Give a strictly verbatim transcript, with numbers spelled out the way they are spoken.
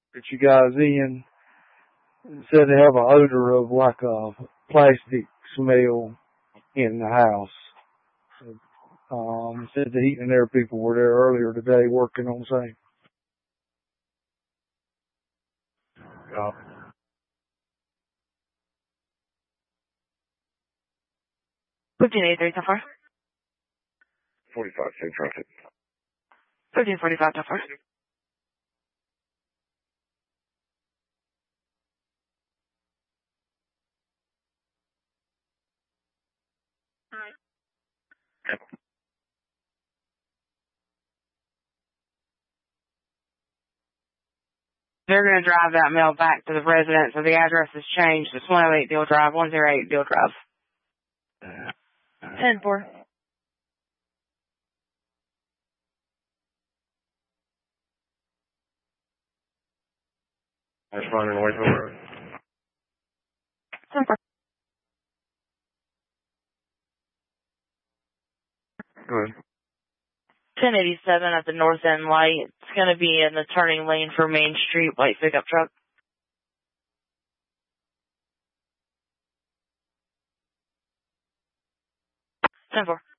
that you guys in. It said they have an odor of like a plastic smell in the house. Um, it said the heating and air people were there earlier today working on same. Yeah. fifteen eighty-three, so far. forty-five, same traffic. fifteen forty-five, so far. They're going to drive that mail back to the residence, so the address has changed. It's one oh eight Deal Drive, one oh eight Deal Drive. ten four. That's fine in Whiteville Road. ten four. Go ahead. ten eighty-seven at the north end light. It's going to be in the turning lane for Main Street, white pickup truck. ten four.